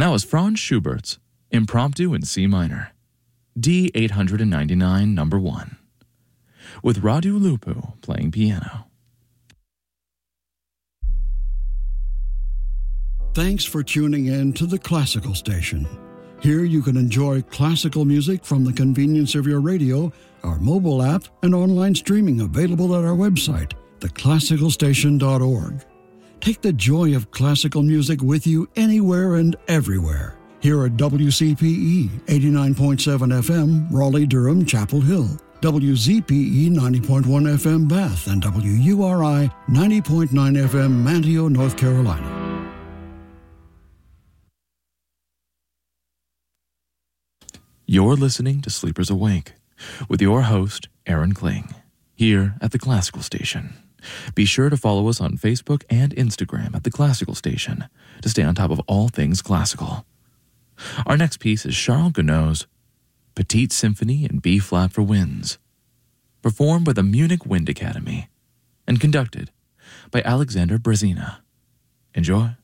And that was Franz Schubert's Impromptu in C minor, D899 number 1, with Radu Lupu playing piano. Thanks for tuning in to the Classical Station. Here you can enjoy classical music from the convenience of your radio, our mobile app, and online streaming available at our website, theclassicalstation.org. Take the joy of classical music with you anywhere and everywhere. Here at WCPE 89.7 FM, Raleigh-Durham, Chapel Hill, WZPE 90.1 FM, Bath, and WURI 90.9 FM, Manteo, North Carolina. You're listening to Sleepers Awake with your host, Aaron Kling, here at the Classical Station. Be sure to follow us on Facebook and Instagram at the Classical Station to stay on top of all things classical. Our next piece is Charles Gounod's Petite Symphony in B-flat for winds, performed by the Munich Wind Academy and conducted by Alexander Brezina. Enjoy.